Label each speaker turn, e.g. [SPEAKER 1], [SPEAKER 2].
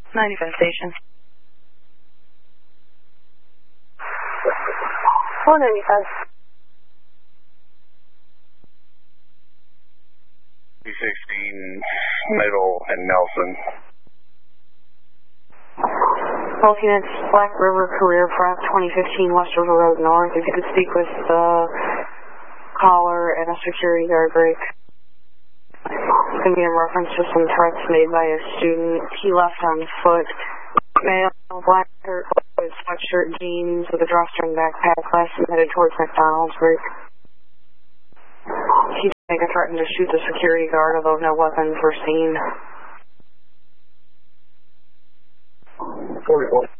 [SPEAKER 1] 95 station.
[SPEAKER 2] 495.
[SPEAKER 3] 216 Middle and Nelson.
[SPEAKER 2] Both units, Black River Career Prep 2015 West River Road North. If you could speak with the caller and a security guard break. It's going to be in reference to some threats made by a student. He left on foot. Male, black shirt, sweatshirt, jeans with a drawstring backpack, last headed towards McDonald's break. He threatened to shoot the security guard, although no weapons were seen.
[SPEAKER 3] 44.